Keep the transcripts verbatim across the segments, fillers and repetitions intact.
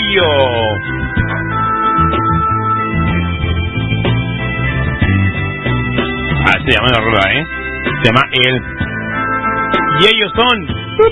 yo. Ah, se llama la rola, ¿eh? Se llama Él. Y ellos son...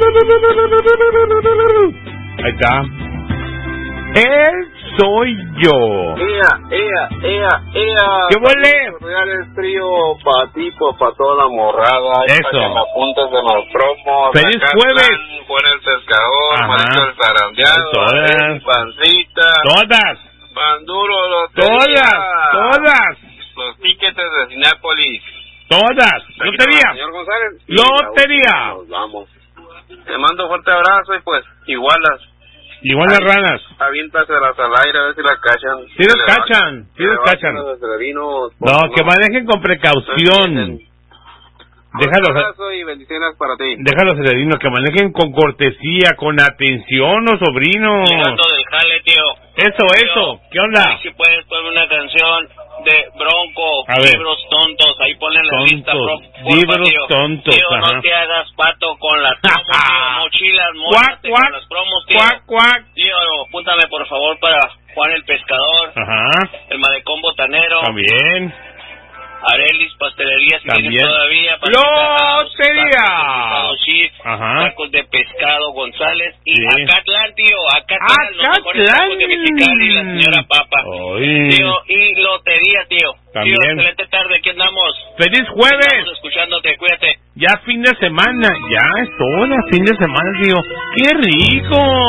Ahí está. Él soy yo. Ea, ea, ea, ea. ¿Qué huele? Real frío para ti, para toda la morrada. Eso. Para que me apuntes de los promos. ¡Feliz Acá jueves! están, Juan el pescador, Ajá. Marito el zarandeado, Todas. Arely, Pancita, Todas. Panduro, Lotería. Todas. Todas. Los tickets de Cinépolis. Todas. Lotería. Señor González. Y Lotería. la última, Nos vamos. Te mando un fuerte abrazo y pues, igual las... Igual las ranas. Aviéntaselas al aire a ver si las cachan. Sí las cachan, sí las cachan. No, que manejen con precaución. Déjalos, un abrazo y bendiciones para ti. déjalos, Heredino, que manejen con cortesía, con atención, los sobrinos. Llegando del jale, tío. Eso, Tío, eso. ¿Qué onda? a ver si puedes poner una canción de Bronco, A ver. Libros Tontos. Ahí ponen la Tontos, lista, por, porfa, libros tío. tontos, Tío, ajá. no te hagas pato con las promos, tío. Mochilas, Cuac, móchate cuac, con las promos, tío. cuac, cuac. Tío, apúntame, por favor, para Juan el Pescador, Ajá, el Malecón Botanero, también. Arelis Pastelería, si También. tienes todavía. ¡Lotería! Tacos, sí, Ajá. tacos de pescado González. Y Sí. Acatlán, tío. Acatlán, los mejores tacos de Mexicali, la señora Papa. Ay. Tío, y lotería, tío. También. Tío, excelente tarde, aquí andamos. ¡Feliz jueves! Estamos escuchándote, cuídate. Ya fin de semana, ya es hora, fin de semana, tío. ¡Qué rico!